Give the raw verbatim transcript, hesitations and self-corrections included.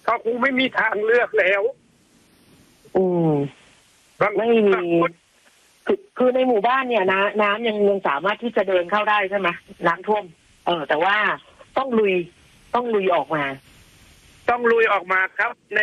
ก็คงไม่มีทางเลือกแล้วอืมบางไม่มีบางคนคือคือในหมู่บ้านเนี่ยนะน้ำยังยังสามารถที่จะเดินเข้าได้ใช่ไหมน้ำท่วม เออ แต่ว่าต้องลุยต้องลุยออกมาต้องลุยออกมาครับใน